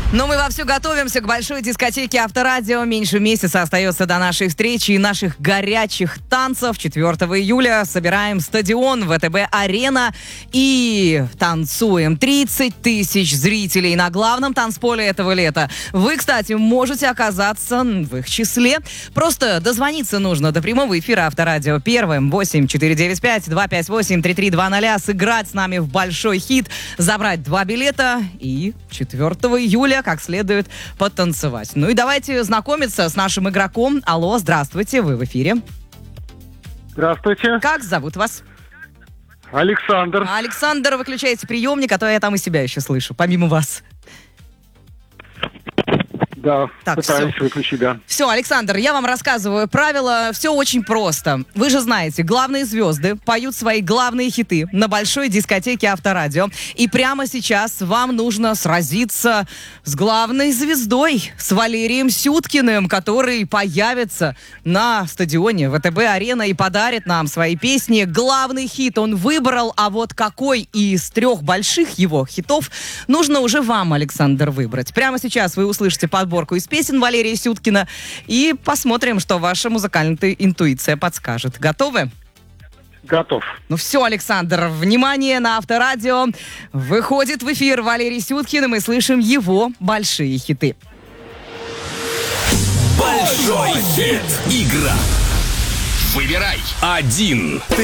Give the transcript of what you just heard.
Но мы вовсю готовимся к большой дискотеке Авторадио. Меньше месяца остается до нашей встречи и наших горячих танцев. 4 июля собираем стадион ВТБ-арена и танцуем. 30 тысяч зрителей на главном танцполе этого лета. Вы, кстати, можете оказаться в их числе. Просто дозвониться нужно до прямого эфира Авторадио первым 8-495-258-3320. Сыграть с нами в большой хит, забрать 2 билета и 4 июля как следует потанцевать. Ну и давайте знакомиться с нашим игроком. Алло, здравствуйте, вы в эфире. Здравствуйте. Как зовут вас? Александр. Александр, выключайте приемник, а то я там и себя еще слышу, помимо вас. Да, Так, пытаюсь выключить, да. Все, Александр, я вам рассказываю правила. Все очень просто. Вы же знаете, главные звезды поют свои главные хиты на большой дискотеке Авторадио. И прямо сейчас вам нужно сразиться с главной звездой, с Валерием Сюткиным, который появится на стадионе ВТБ-арена и подарит нам свои песни. Главный хит он выбрал, а вот какой из 3 больших его хитов нужно уже вам, Александр, выбрать. Прямо сейчас вы услышите подборку из песен Валерия Сюткина и посмотрим, что ваша музыкальная интуиция подскажет. Готовы? Готов. Ну все, Александр, внимание, на Авторадио выходит в эфир Валерий Сюткин, и мы слышим его большие хиты. Большой хит. Игра. Выбирай один.